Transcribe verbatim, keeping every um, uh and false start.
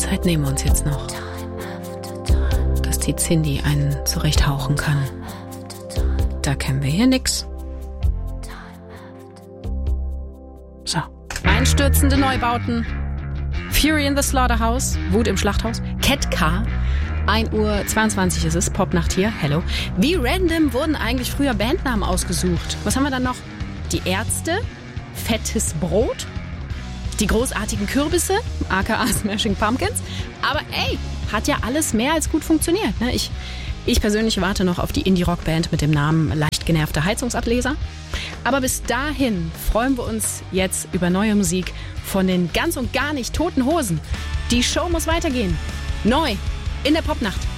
Zeit nehmen wir uns jetzt noch, dass die Cindy einen zurechthauchen kann. Da kennen wir hier nix. So. Einstürzende Neubauten. Fury in the Slaughterhouse. Wut im Schlachthaus. Cat Car. ein Uhr zweiundzwanzig ist es. Popnacht hier. Hello. Wie random wurden eigentlich früher Bandnamen ausgesucht? Was haben wir dann noch? Die Ärzte. Fettes Brot. Die großartigen Kürbisse. aka Smashing Pumpkins. Aber ey, hat ja alles mehr als gut funktioniert. Ne? Ich, ich persönlich warte noch auf die Indie-Rock-Band mit dem Namen Leicht genervter Heizungsableser. Aber bis dahin freuen wir uns jetzt über neue Musik von den ganz und gar nicht Toten Hosen. Die Show muss weitergehen. Neu in der Popnacht.